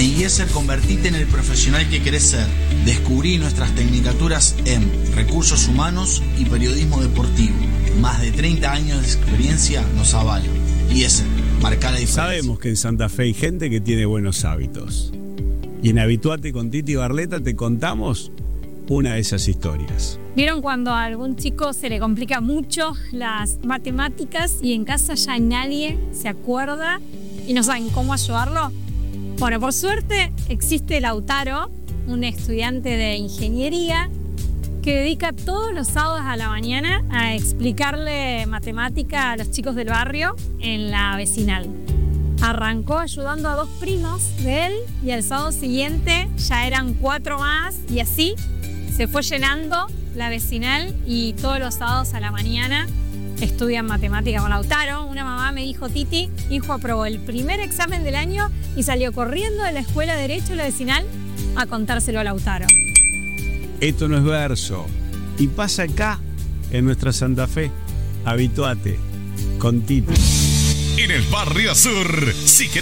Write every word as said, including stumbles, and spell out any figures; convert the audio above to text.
En IESER convertite en el profesional que querés ser. Descubrí nuestras tecnicaturas en Recursos Humanos y Periodismo Deportivo. Más de treinta años de experiencia nos avalan. IESER, marca la diferencia. Sabemos que en Santa Fe hay gente que tiene buenos hábitos. Y en Habituate con Titi Barleta te contamos una de esas historias. ¿Vieron cuando a algún chico se le complica mucho las matemáticas y en casa ya nadie se acuerda y no saben cómo ayudarlo? Bueno, por suerte existe Lautaro, un estudiante de ingeniería que dedica todos los sábados a la mañana a explicarle matemática a los chicos del barrio en la vecinal. Arrancó ayudando a dos primos de él y al sábado siguiente ya eran cuatro más y así se fue llenando la vecinal y todos los sábados a la mañana estudian matemática con Lautaro. Una mamá me dijo: Titi, hijo aprobó el primer examen del año y salió corriendo de la escuela de Derecho de la vecinal a contárselo a Lautaro. Esto no es verso y pasa acá en nuestra Santa Fe. Habituate con Titi. En el Barrio Sur, si querés